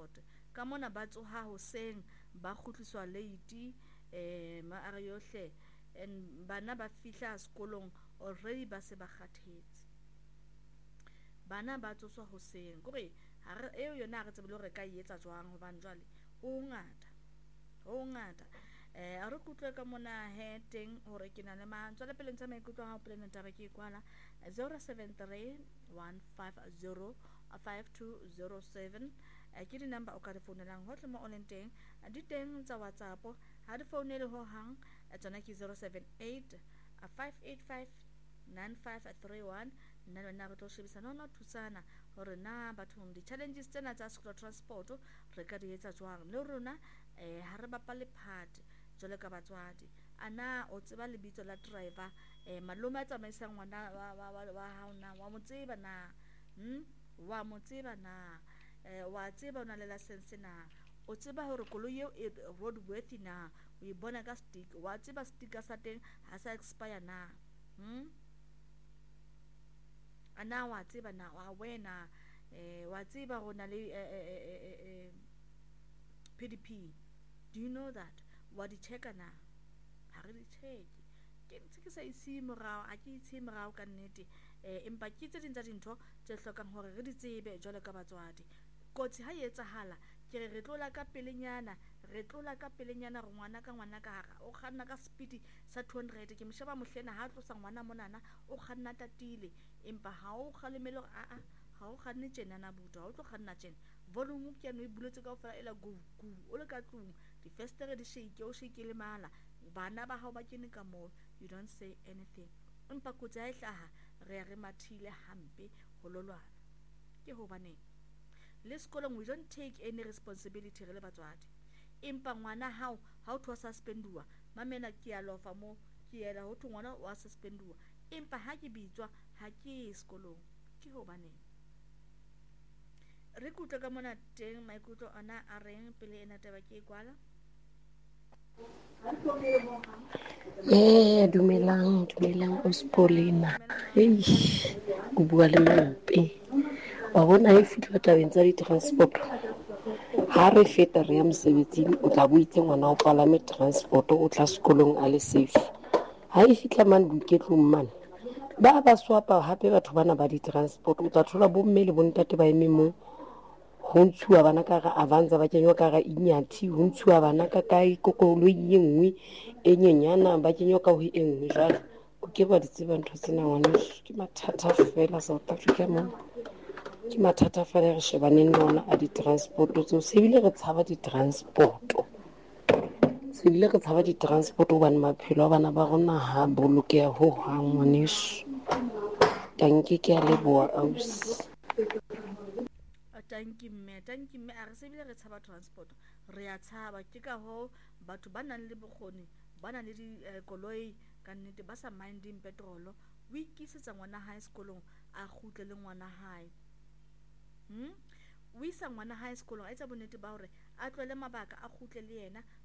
transport ka mona ba tsoha hoseng ba khutliswa late ma are yohle and bana ba fihla sekolong already ba se ba kgathetse bana ba tsoswa hoseng kore ha re yona re tsebele re ka etsa jwang hobane jwale ho ngata a re kutlwe ka mona he teng hore ke na le tswela pele ntse maikutlo ha plan taba ke kwala 073 150 5207 ke di number o ka re founelang hohle mo online teng di teng tsa WhatsApp ha di founele ho hang tsona ke 078 585 9531 nna lona re tlo shebisana no thusana hore na bathong di challenges tsena tsa school transport re ka di etsa jwang le rona ha re bapale part jole ka batswadi ana o tseba lebitso la driver malome a tsamaisang ngwana wa hao na wa mo tseba na wa mo tseba na wa tseba ona le license na o tseba hore koloi eo e roadworthy na o e bona ka stick wa tseba sticker sa teng ha sa expire na ana wa tseba na wa wena wa tseba rona le PDP do you know that wa di checka na ha re di checke ke ntse ke sa isi morao a ke itse morao ka nnete empa ke tse ding tsa dintho tse hlokang hore re di tsebe jwale ka batswadi kotsi ha etsahala ke re tlola ka pelenyana re ngwana ka hara o kganna ka speed sa 200 ke msheba mohlena ha tlosa ngwana monana o kganna tatile empa ha o kgalemele ha o kganne tjena na buto ha o tlo kganna tjena volume ke no e buletse ka ofela ela go o le ka tlung di festere di shake o shake le mala bana ba hao ba kene ka mo you don't say anything empa kotsi ha ihlaha re mathile hampe ho lolwana ke hobane le sekolong we don't take any responsibility re le batswadi empa ngwana hao ha o thwa suspenduwa mamena ke ya lofa mo ke yela ho thwa ngwana wa suspenduwa empa ha ke bitswa ha ke sekolong ke hobane re kutla ka mona teng maikutlo ana a reng pele ena taba ke kwala dumelang Ospolina o bua le mampe wa bona e fitla tabeng tsa di-transport ha re feta re ya mosebetsing o tla boitse ngwana o palame transport o tla sekolong a le safe ha e fitla man boiketlong man ba swapa hape batho bana ba di-transport o tla thola bomme le bontate ba eme mo ho ntshuwa bana ka ga avanza ba kenywa ka ga inyathi ho ntshuwa bana ka kae kokoloi e nngwe e nyenyana ba kenywa ka ho e nngwe jwale o ke ba di tseba ntho tsena ngwaneso ke mathata fela South Africa mo ke mathata fela re shebaneng le ona a di-transport tseo sebile re tshaba di-transport hobane maphelo a bana ba rona ha bolokeha ho hang ngwaneso tanke ke a leboha ausi tanki mme a re sebile re tshaba transport re ya tshaba ke ka ho batho ba nang le bokgoni ba nang le dikoloi ka nnete ba sa minding petrol o ikisetsa ngwana hae sekolong a kgutle le ngwana hae o isa ngwana hae sekolong a etsa bonnete ba hore a tlole mabaka a kgutle le yena